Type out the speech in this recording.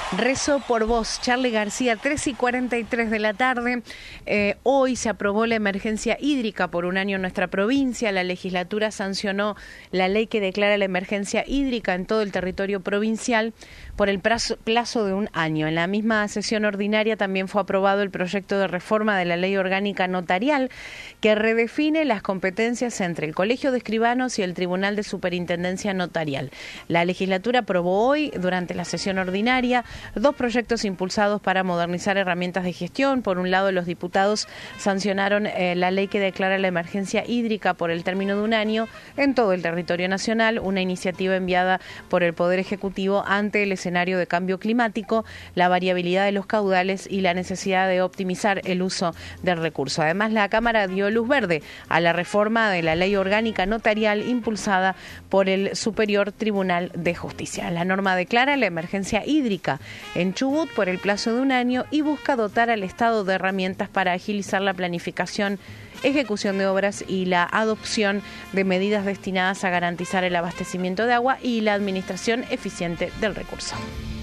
Rezo por vos, Charly García, 3:43 de la tarde. Hoy se aprobó la emergencia hídrica por un año en nuestra provincia. La legislatura sancionó la ley que declara la emergencia hídrica en todo el territorio provincial por el plazo de un año. En la misma sesión ordinaria también fue aprobado el proyecto de reforma de la ley orgánica notarial que redefine las competencias entre el Colegio de Escribanos y el Tribunal de Superintendencia Notarial. La legislatura aprobó hoy, durante la sesión ordinaria, dos proyectos impulsados para modernizar herramientas de gestión. Por un lado, los diputados sancionaron la ley que declara la emergencia hídrica por el término de un año en todo el territorio nacional, una iniciativa enviada por el Poder Ejecutivo ante el escenario de cambio climático, la variabilidad de los caudales y la necesidad de optimizar el uso del recurso. Además, la Cámara dio luz verde a la reforma de la ley orgánica notarial impulsada por el Superior Tribunal de Justicia. La norma declara la emergencia hídrica en Chubut por el plazo de un año y busca dotar al Estado de herramientas para agilizar la planificación, ejecución de obras y la adopción de medidas destinadas a garantizar el abastecimiento de agua y la administración eficiente del recurso.